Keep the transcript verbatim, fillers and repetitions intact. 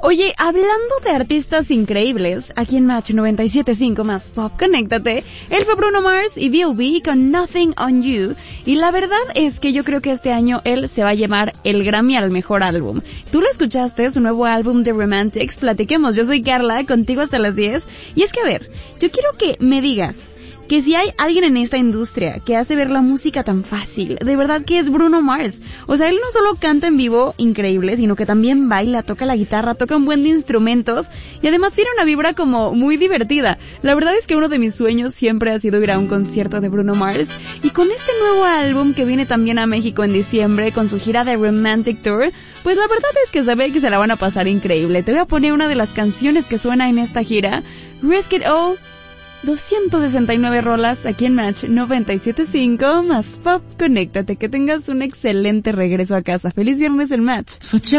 Oye, hablando de artistas increíbles, aquí en Match noventa y siete punto cinco más Pop, conéctate. Él fue Bruno Mars y B O B con Nothing on You. Y la verdad es que yo creo que este año él se va a llevar el Grammy al mejor álbum. ¿Tú lo escuchaste? Su nuevo álbum The Romantics. Platiquemos, yo soy Carla, contigo hasta las diez. Y es que a ver, yo quiero que me digas que si hay alguien en esta industria que hace ver la música tan fácil, de verdad que es Bruno Mars. O sea, él no solo canta en vivo increíble, sino que también baila, toca la guitarra, toca un buen de instrumentos y además tiene una vibra como muy divertida. La verdad es que uno de mis sueños siempre ha sido ir a un concierto de Bruno Mars, y con este nuevo álbum que viene también a México en diciembre con su gira de Romantic Tour, pues la verdad es que se ve que se la van a pasar increíble. Te voy a poner una de las canciones que suena en esta gira, Risk It All. doscientas sesenta y nueve rolas aquí en Match noventa y siete punto cinco más Pop, conéctate, que tengas un excelente regreso a casa. Feliz viernes en Match.